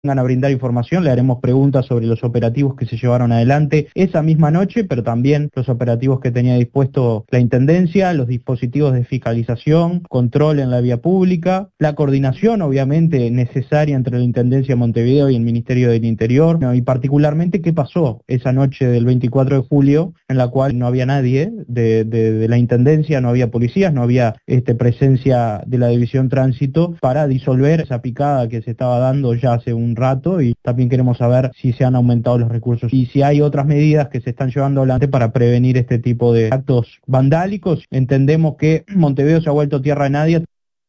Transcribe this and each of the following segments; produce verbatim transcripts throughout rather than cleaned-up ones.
Vengan a brindar información, le haremos preguntas sobre los operativos que se llevaron adelante esa misma noche, pero también los operativos que tenía dispuesto la Intendencia, los dispositivos de fiscalización, control en la vía pública, la coordinación obviamente necesaria entre la Intendencia de Montevideo y el Ministerio del Interior, ¿no? Y particularmente qué pasó esa noche del veinticuatro de julio, en la cual no había nadie de, de, de la Intendencia, no había policías, no había este, presencia de la División Tránsito para disolver esa picada que se estaba dando ya hace un rato, y también queremos saber si se han aumentado los recursos y si hay otras medidas que se están llevando adelante para prevenir este tipo de actos vandálicos. Entendemos que Montevideo se ha vuelto tierra de nadie.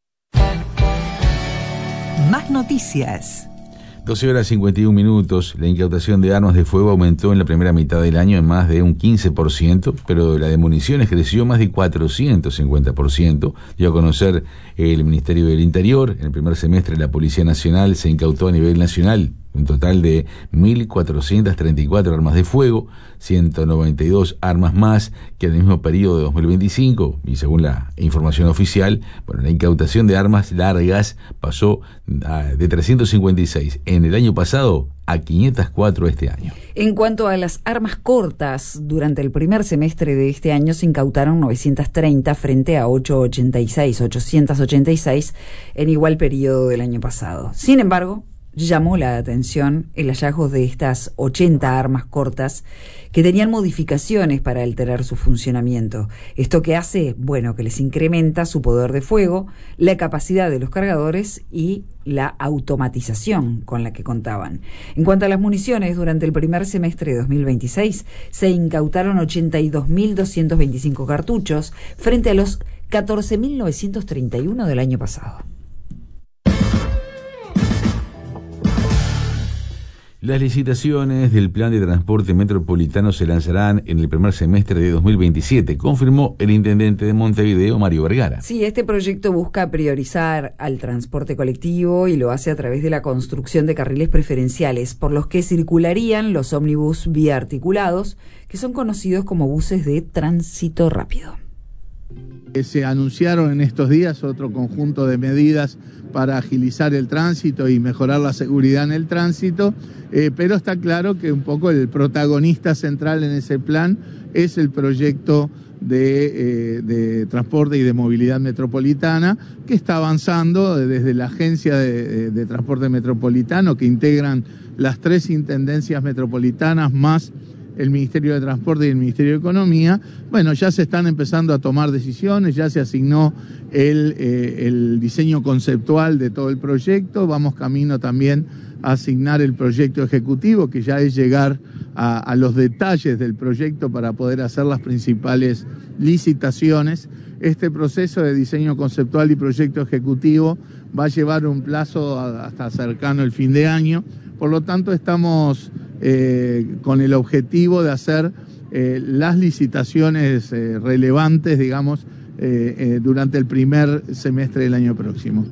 Más noticias. doce horas cincuenta y un minutos. La incautación de armas de fuego aumentó en la primera mitad del año en más de un quince por ciento, pero la de municiones creció más de cuatrocientos cincuenta por ciento. Dio a conocer el Ministerio del Interior. En el primer semestre la Policía Nacional se incautó a nivel nacional un total de mil cuatrocientas treinta y cuatro armas de fuego, ciento noventa y dos armas más que en el mismo periodo de dos mil veinticinco, y según la información oficial, bueno, la incautación de armas largas pasó de trescientos cincuenta y seis en el año pasado a quinientos cuatro este año. En cuanto a las armas cortas, durante el primer semestre de este año se incautaron novecientas treinta frente a ochocientos ochenta y seis en igual periodo del año pasado. Sin embargo, llamó la atención el hallazgo de estas ochenta armas cortas que tenían modificaciones para alterar su funcionamiento. ¿Esto qué hace? Bueno, que les incrementa su poder de fuego, la capacidad de los cargadores y la automatización con la que contaban. En cuanto a las municiones, durante el primer semestre de dos mil veintiséis se incautaron ochenta y dos mil doscientos veinticinco cartuchos frente a los catorce mil novecientos treinta y uno del año pasado. Las licitaciones del Plan de Transporte Metropolitano se lanzarán en el primer semestre de dos mil veintisiete, confirmó el intendente de Montevideo, Mario Vergara. Sí, este proyecto busca priorizar al transporte colectivo y lo hace a través de la construcción de carriles preferenciales, por los que circularían los ómnibus biarticulados, que son conocidos como buses de tránsito rápido. Se anunciaron en estos días otro conjunto de medidas para agilizar el tránsito y mejorar la seguridad en el tránsito, eh, pero está claro que un poco el protagonista central en ese plan es el proyecto de, eh, de transporte y de movilidad metropolitana, que está avanzando desde la Agencia de, de, de Transporte Metropolitano, que integran las tres intendencias metropolitanas más el Ministerio de Transporte y el Ministerio de Economía. Bueno, ya se están empezando a tomar decisiones, ya se asignó el, eh, el diseño conceptual de todo el proyecto, vamos camino también a asignar el proyecto ejecutivo, que ya es llegar a, a los detalles del proyecto para poder hacer las principales licitaciones. Este proceso de diseño conceptual y proyecto ejecutivo va a llevar un plazo hasta cercano el fin de año, por lo tanto estamos Eh, con el objetivo de hacer eh, las licitaciones eh, relevantes, digamos, eh, eh, durante el primer semestre del año próximo.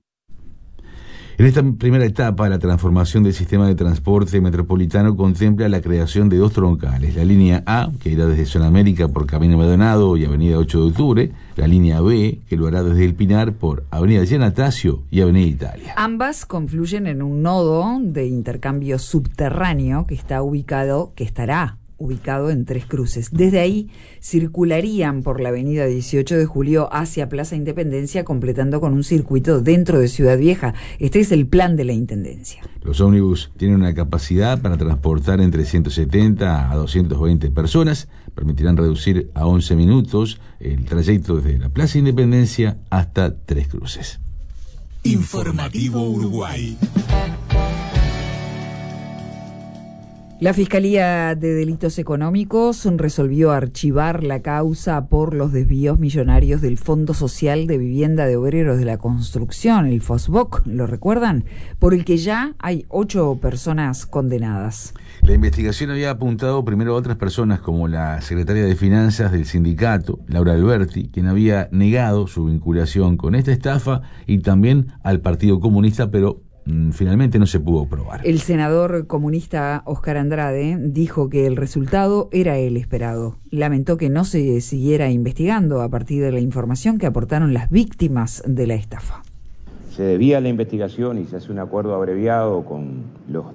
En esta primera etapa, la transformación del sistema de transporte metropolitano contempla la creación de dos troncales: la línea A, que irá desde Zona América por Camino Maldonado y Avenida ocho de octubre, la línea B, que lo hará desde El Pinar por Avenida Giannatasio y Avenida Italia. Ambas confluyen en un nodo de intercambio subterráneo que está ubicado, que estará ubicado en Tres Cruces. Desde ahí circularían por la avenida dieciocho de julio hacia Plaza Independencia, completando con un circuito dentro de Ciudad Vieja. Este es el plan de la Intendencia. Los ómnibus tienen una capacidad para transportar entre ciento setenta a doscientas veinte personas, permitirán reducir a once minutos el trayecto desde la Plaza Independencia hasta Tres Cruces. Informativo Uruguay. La Fiscalía de Delitos Económicos resolvió archivar la causa por los desvíos millonarios del Fondo Social de Vivienda de Obreros de la Construcción, el FOSBOC, ¿lo recuerdan? Por el que ya hay ocho personas condenadas. La investigación había apuntado primero a otras personas, como la secretaria de Finanzas del sindicato, Laura Alberti, quien había negado su vinculación con esta estafa, y también al Partido Comunista, pero finalmente no se pudo probar. El senador comunista Oscar Andrade dijo que el resultado era el esperado. Lamentó que no se siguiera investigando a partir de la información que aportaron las víctimas de la estafa. Se debía la investigación y se hace un acuerdo abreviado con los